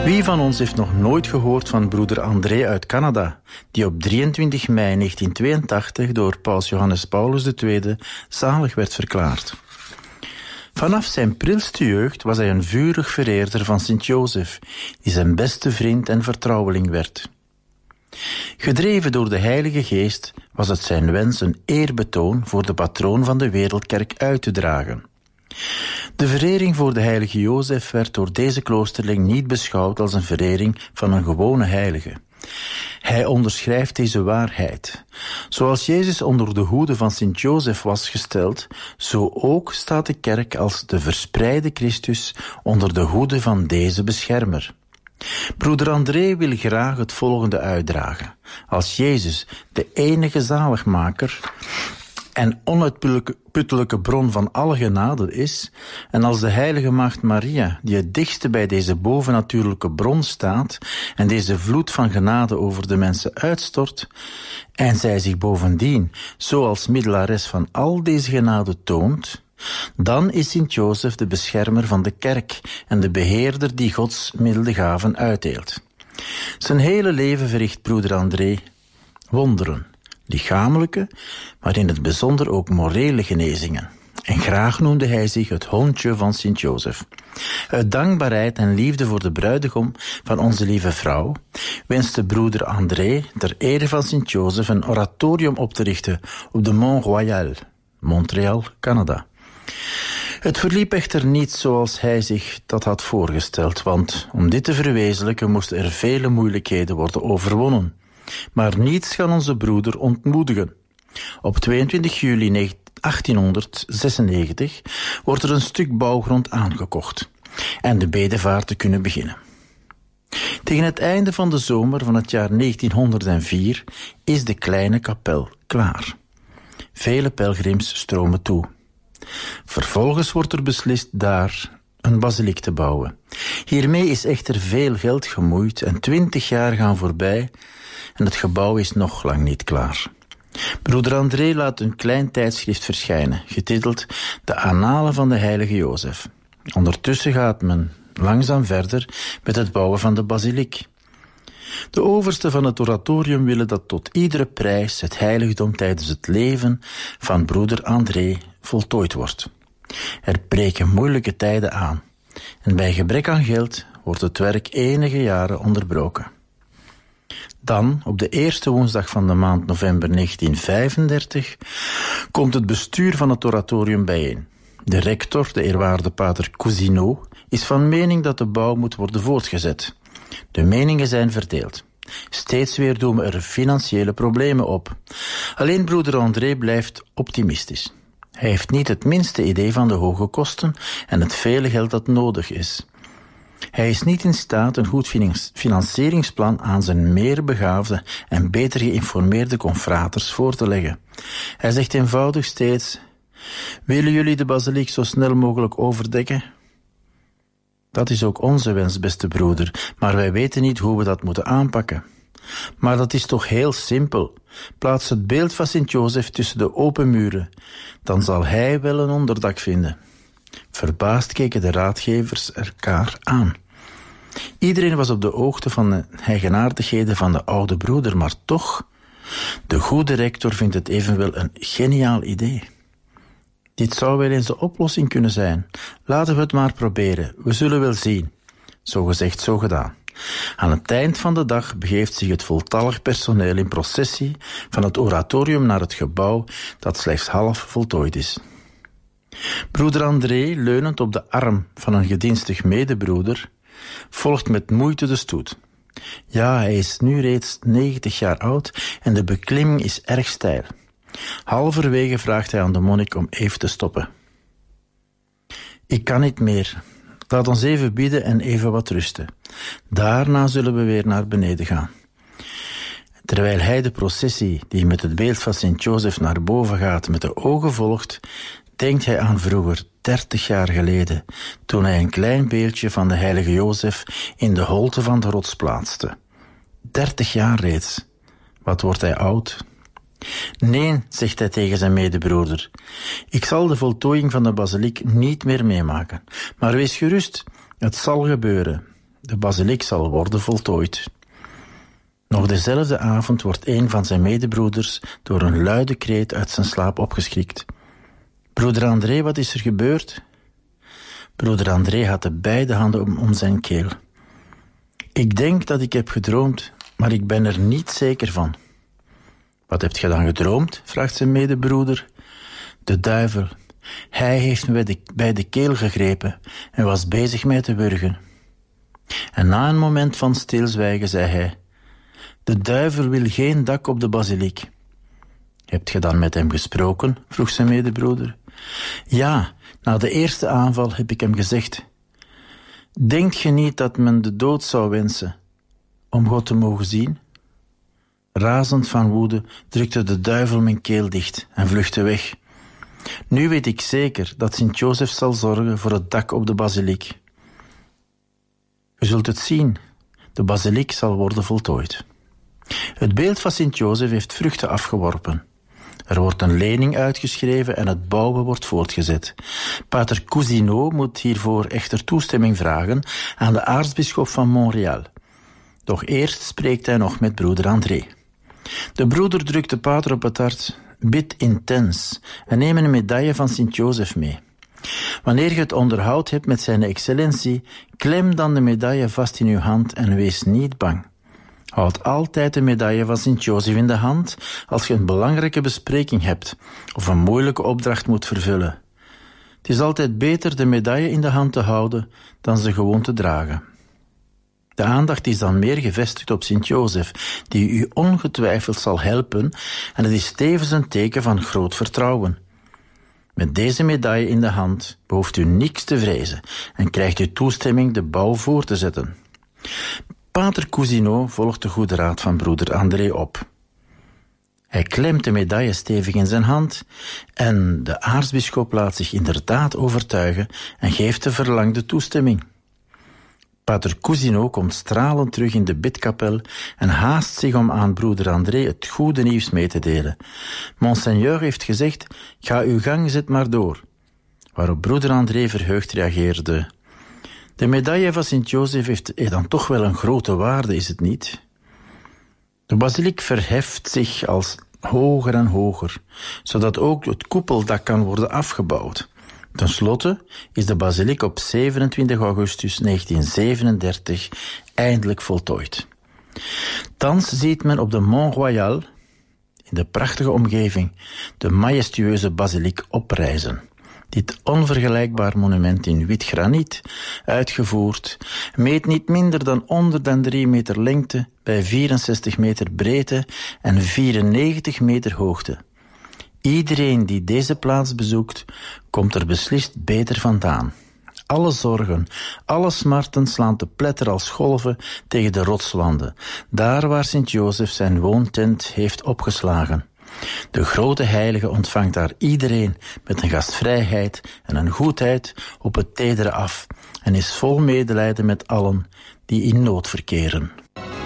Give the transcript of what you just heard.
Wie van ons heeft nog nooit gehoord van broeder André uit Canada, die op 23 mei 1982 door paus Johannes Paulus II zalig werd verklaard? Vanaf zijn prilste jeugd was hij een vurig vereerder van Sint-Jozef, die zijn beste vriend en vertrouweling werd. Gedreven door de Heilige Geest was het zijn wens een eerbetoon voor de patroon van de wereldkerk uit te dragen. De verering voor de heilige Jozef werd door deze kloosterling niet beschouwd als een verering van een gewone heilige. Hij onderschrijft deze waarheid. Zoals Jezus onder de hoede van Sint-Jozef was gesteld, zo ook staat de kerk als de verspreide Christus onder de hoede van deze beschermer. Broeder André wil graag het volgende uitdragen. Als Jezus de enige zaligmaker en onuitputtelijke bron van alle genade is, en als de heilige maagd Maria, die het dichtste bij deze bovennatuurlijke bron staat en deze vloed van genade over de mensen uitstort, en zij zich bovendien zo als middelares van al deze genade toont, dan is Sint-Jozef de beschermer van de kerk en de beheerder die Gods milde gaven uitdeelt. Zijn hele leven verricht broeder André wonderen, lichamelijke, maar in het bijzonder ook morele genezingen. En graag noemde hij zich het hondje van Sint-Jozef. Uit dankbaarheid en liefde voor de bruidegom van onze lieve vrouw wenste broeder André ter ere van Sint-Jozef een oratorium op te richten op de Mont Royal, Montreal, Canada. Het verliep echter niet zoals hij zich dat had voorgesteld, want om dit te verwezenlijken moesten er vele moeilijkheden worden overwonnen. Maar niets kan onze broeder ontmoedigen. Op 22 juli 1896 wordt er een stuk bouwgrond aangekocht en de bedevaart te kunnen beginnen. Tegen het einde van de zomer van het jaar 1904 is de kleine kapel klaar. Vele pelgrims stromen toe. Vervolgens wordt er beslist daar een basiliek te bouwen. Hiermee is echter veel geld gemoeid en 20 jaar gaan voorbij en het gebouw is nog lang niet klaar. Broeder André laat een klein tijdschrift verschijnen, getiteld De Annalen van de heilige Jozef. Ondertussen gaat men langzaam verder met het bouwen van de basiliek. De oversten van het oratorium willen dat tot iedere prijs het heiligdom tijdens het leven van broeder André voltooid wordt. Er breken moeilijke tijden aan en bij gebrek aan geld wordt het werk enige jaren onderbroken. Dan, op de eerste woensdag van de maand november 1935, komt het bestuur van het oratorium bijeen. De rector, de eerwaarde pater Cousineau, is van mening dat de bouw moet worden voortgezet. De meningen zijn verdeeld. Steeds weer doemen er financiële problemen op. Alleen broeder André blijft optimistisch. Hij heeft niet het minste idee van de hoge kosten en het vele geld dat nodig is. Hij is niet in staat een goed financieringsplan aan zijn meer begaafde en beter geïnformeerde confraters voor te leggen. Hij zegt eenvoudig steeds: willen jullie de basiliek zo snel mogelijk overdekken? Dat is ook onze wens, beste broeder, maar wij weten niet hoe we dat moeten aanpakken. Maar dat is toch heel simpel. Plaats het beeld van Sint-Jozef tussen de open muren, dan zal hij wel een onderdak vinden. Verbaasd keken de raadgevers elkaar aan. Iedereen was op de hoogte van de eigenaardigheden van de oude broeder, maar toch, de goede rector vindt het evenwel een geniaal idee. Dit zou wel eens de oplossing kunnen zijn. Laten we het maar proberen, we zullen wel zien. Zo gezegd, zo gedaan. Aan het eind van de dag begeeft zich het voltallig personeel in processie van het oratorium naar het gebouw dat slechts half voltooid is. Broeder André, leunend op de arm van een gedienstig medebroeder, volgt met moeite de stoet. Ja, hij is nu reeds 90 jaar oud en de beklimming is erg steil. Halverwege vraagt hij aan de monnik om even te stoppen. Ik kan niet meer. Laat ons even bidden en even wat rusten. Daarna zullen we weer naar beneden gaan. Terwijl hij de processie die met het beeld van Sint-Jozef naar boven gaat met de ogen volgt, denkt hij aan vroeger, 30 jaar geleden, toen hij een klein beeldje van de heilige Jozef in de holte van de rots plaatste. 30 jaar reeds. Wat wordt hij oud? Nee, zegt hij tegen zijn medebroeder. Ik zal de voltooiing van de basiliek niet meer meemaken. Maar wees gerust, het zal gebeuren. De basiliek zal worden voltooid. Nog dezelfde avond wordt een van zijn medebroeders door een luide kreet uit zijn slaap opgeschrikt. Broeder André, wat is er gebeurd? Broeder André had de beide handen om zijn keel. Ik denk dat ik heb gedroomd, maar ik ben er niet zeker van. Wat hebt je dan gedroomd? Vraagt zijn medebroeder. De duivel. Hij heeft me bij de keel gegrepen en was bezig mij te wurgen. En na een moment van stilzwijgen zei hij: de duivel wil geen dak op de basiliek. Hebt je dan met hem gesproken? Vroeg zijn medebroeder. Ja, na de eerste aanval heb ik hem gezegd: denkt je niet dat men de dood zou wensen om God te mogen zien? Razend van woede drukte de duivel mijn keel dicht en vluchtte weg. Nu weet ik zeker dat Sint-Jozef zal zorgen voor het dak op de basiliek. U zult het zien, de basiliek zal worden voltooid. Het beeld van Sint-Jozef heeft vruchten afgeworpen. Er wordt een lening uitgeschreven en het bouwen wordt voortgezet. Pater Cousineau moet hiervoor echter toestemming vragen aan de aartsbisschop van Montréal. Doch eerst spreekt hij nog met broeder André. De broeder drukt de pater op het hart: bid intens en neem een medaille van Sint-Jozef mee. Wanneer je het onderhoud hebt met zijn excellentie, klem dan de medaille vast in uw hand en wees niet bang. Houd altijd de medaille van Sint-Jozef in de hand als je een belangrijke bespreking hebt of een moeilijke opdracht moet vervullen. Het is altijd beter de medaille in de hand te houden dan ze gewoon te dragen. De aandacht is dan meer gevestigd op Sint-Jozef, die u ongetwijfeld zal helpen, en het is tevens een teken van groot vertrouwen. Met deze medaille in de hand behoeft u niks te vrezen en krijgt u toestemming de bouw voor te zetten. Pater Cousineau volgt de goede raad van broeder André op. Hij klemt de medaille stevig in zijn hand en de aartsbisschop laat zich inderdaad overtuigen en geeft de verlangde toestemming. Pater Cousineau komt stralend terug in de bidkapel en haast zich om aan broeder André het goede nieuws mee te delen. Monseigneur heeft gezegd: ga uw gang, zet maar door. Waarop broeder André verheugd reageerde: de medaille van Sint-Jozef heeft dan toch wel een grote waarde, is het niet? De basiliek verheft zich als hoger en hoger, zodat ook het koepeldak kan worden afgebouwd. Ten slotte is de basiliek op 27 augustus 1937 eindelijk voltooid. Thans ziet men op de Mont Royal, in de prachtige omgeving, de majestueuze basiliek oprijzen. Dit onvergelijkbaar monument in wit graniet, uitgevoerd, meet niet minder dan 103 meter lengte bij 64 meter breedte en 94 meter hoogte. Iedereen die deze plaats bezoekt, komt er beslist beter vandaan. Alle zorgen, alle smarten slaan te pletter als golven tegen de rotswanden, daar waar Sint-Jozef zijn woontent heeft opgeslagen. De grote heilige ontvangt daar iedereen met een gastvrijheid en een goedheid op het tedere af en is vol medelijden met allen die in nood verkeren.